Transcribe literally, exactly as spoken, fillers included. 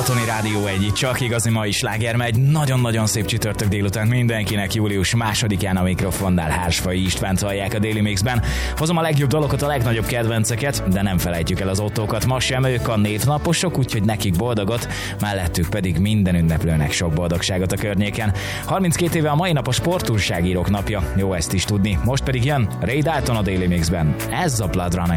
Balatoni Rádió egy, csak igazi mai sláger megy. Nagyon-nagyon szép csütörtök délután mindenkinek. Július másodikán a mikrofonnál Hársfai Istvánt hallják a Daily Mixben. Hozom a legjobb dalokat, a legnagyobb kedvenceket, de nem felejtjük el az Ottókat. Ma sem, ők a névnaposok, úgyhogy nekik boldogot, mellettük pedig minden ünneplőnek sok boldogságot a környéken. harminckét éve a mai nap a sportújságírók napja, jó ezt is tudni. Most pedig jön Ray Dalton a Daily Mixben. Ez a Blood Runner.